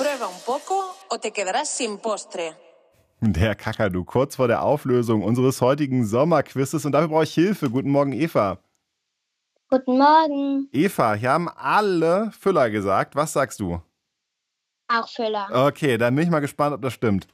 Prueba un poco o te quedarás sin postre. Der Kakadu, kurz vor der Auflösung unseres heutigen Sommerquizzes. Und dafür brauche ich Hilfe. Guten Morgen, Eva. Guten Morgen. Eva, hier haben alle Füller gesagt. Was sagst du? Auch Füller. Okay, dann bin ich mal gespannt, ob das stimmt.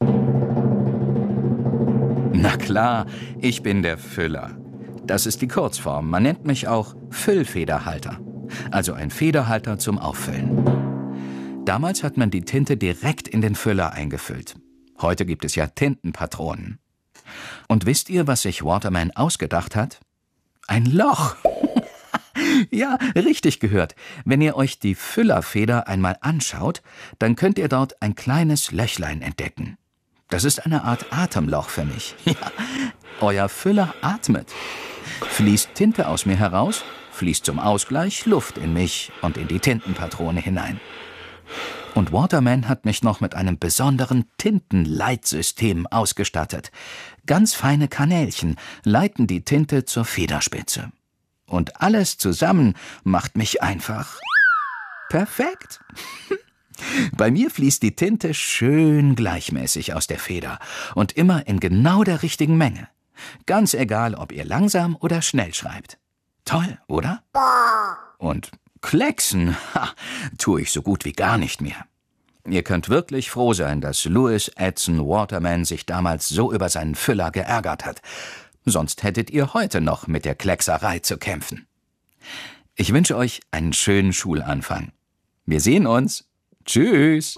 Na klar, ich bin der Füller. Das ist die Kurzform. Man nennt mich auch Füllfederhalter. Also ein Federhalter zum Auffüllen. Damals hat man die Tinte direkt in den Füller eingefüllt. Heute gibt es ja Tintenpatronen. Und wisst ihr, was sich Waterman ausgedacht hat? Ein Loch. Ja, richtig gehört. Wenn ihr euch die Füllerfeder einmal anschaut, dann könnt ihr dort ein kleines Löchlein entdecken. Das ist eine Art Atemloch für mich. Ja, euer Füller atmet. Fließt Tinte aus mir heraus, fließt zum Ausgleich Luft in mich und in die Tintenpatrone hinein. Und Waterman hat mich noch mit einem besonderen Tintenleitsystem ausgestattet. Ganz feine Kanälchen leiten die Tinte zur Federspitze. Und alles zusammen macht mich einfach perfekt. Bei mir fließt die Tinte schön gleichmäßig aus der Feder und immer in genau der richtigen Menge. Ganz egal, ob ihr langsam oder schnell schreibt. Toll, oder? Und klecksen, tue ich so gut wie gar nicht mehr. Ihr könnt wirklich froh sein, dass Louis Edson Waterman sich damals so über seinen Füller geärgert hat. Sonst hättet ihr heute noch mit der Kleckserei zu kämpfen. Ich wünsche euch einen schönen Schulanfang. Wir sehen uns. Tschüss.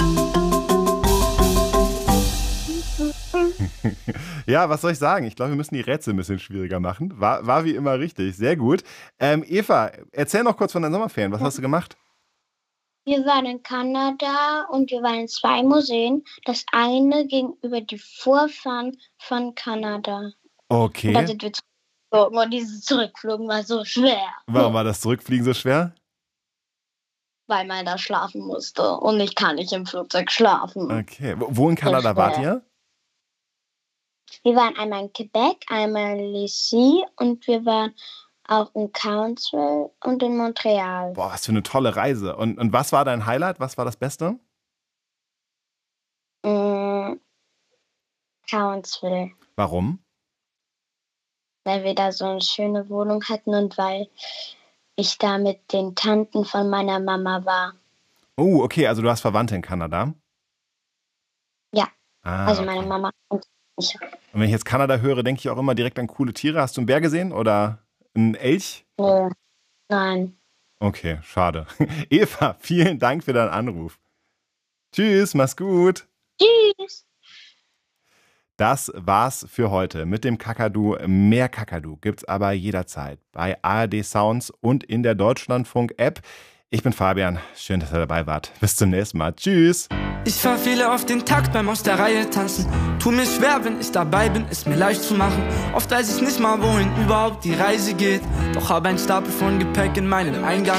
Ja, was soll ich sagen? Ich glaube, wir müssen die Rätsel ein bisschen schwieriger machen. War wie immer richtig. Sehr gut. Eva, erzähl noch kurz von deinen Sommerferien. Was hast du gemacht? Wir waren in Kanada und wir waren in 2 Museen. Das eine gegenüber die Vorfahren von Kanada. Okay. Und dann sind wir zurückgeflogen und dieses Zurückflogen war so schwer. Warum war das Zurückfliegen so schwer? Weil man da schlafen musste und ich kann nicht im Flugzeug schlafen. Okay. Wo in Kanada wart ihr? Wir waren einmal in Quebec, einmal in Lécy und wir waren auch in Cowansville und in Montreal. Boah, was für eine tolle Reise. Und was war dein Highlight? Was war das Beste? Cowansville. Warum? Weil wir da so eine schöne Wohnung hatten und weil ich da mit den Tanten von meiner Mama war. Oh, okay, also du hast Verwandte in Kanada? Ja, also okay. meine Mama und ich. Und wenn ich jetzt Kanada höre, denke ich auch immer direkt an coole Tiere. Hast du einen Bär gesehen oder einen Elch? Nee, nein. Okay, schade. Eva, vielen Dank für deinen Anruf. Tschüss, mach's gut. Tschüss. Das war's für heute mit dem Kakadu. Mehr Kakadu gibt's aber jederzeit bei ARD Sounds und in der Deutschlandfunk-App. Ich bin Fabian. Schön, dass ihr dabei wart. Bis zum nächsten Mal. Tschüss. Ich verfehle auf den Takt beim aus der Reihe tanzen. Tu mir schwer, wenn ich dabei bin, ist mir leicht zu machen. Oft weiß ich nicht mal, wohin überhaupt die Reise geht. Doch habe ein Stapel von Gepäck in meinem Eingang.